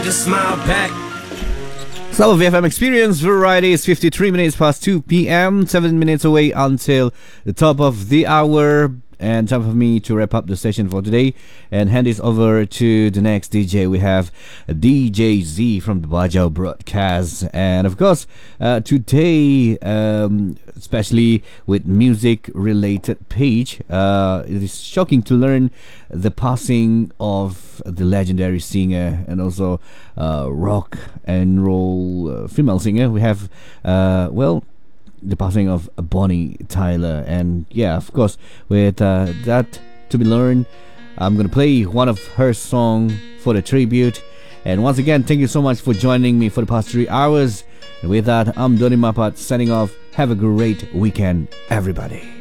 Just smile back. Salvo VFM Experience Variety is 53 minutes past 2 p.m. 7 minutes away until the top of the hour. And time for me to wrap up the session for today and hand this over to the next DJ. We have DJ Z from the Bajau Broadcast. And of course, today, especially with music-related page, it is shocking to learn the passing of the legendary singer and also rock and roll female singer. We have, the passing of Bonnie Tyler. And yeah, of course, with that to be learned, I'm gonna play one of her song for the tribute. And once again, thank you so much for joining me for the past 3 hours. And with that, I'm Doni Mapat signing off. Have a great weekend, everybody.